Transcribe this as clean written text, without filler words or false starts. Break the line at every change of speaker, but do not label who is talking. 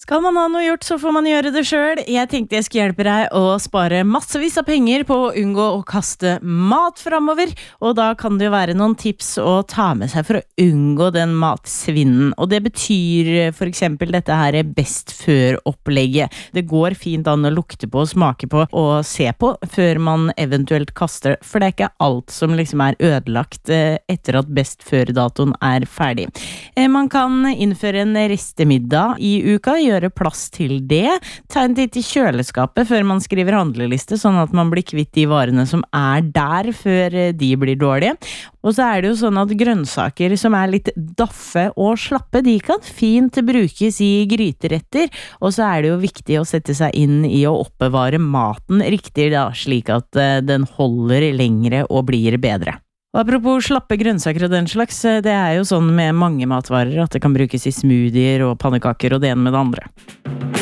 Skal man ha noe gjort, så får man gjøre det selv. Jeg tenkte jeg skulle hjelpe deg å spare massevis av penger på å unngå å kaste mat fremover, og da kan det jo være noen tips å ta med seg for å unngå den matsvinnen. Og det betyr for eksempel dette her best før-opplegget. Det går fint an å lukte på, smake på og se på før man eventuelt kaster, for det er ikke alt som liksom er ødelagt etter at best før-datoen er ferdig. Man kan innføre en restemiddag i uka, gjøre plass til det, ta en titt i kjøleskapet før man skriver handleliste, sånn at man blir kvitt de varene som er der før de blir dårlige. Og så er det jo sånn at grønnsaker som er litt daffe og slappe, de kan fint brukes i gryteretter, og så er det jo viktig å sette seg inn i å oppbevare maten riktig da, slik at den holder lengre og blir bedre. Og apropos slappe grønnsaker og den slags, det er jo sånn med mange matvarer at det kan brukes i smoothier og pannekaker og det ene med det andre.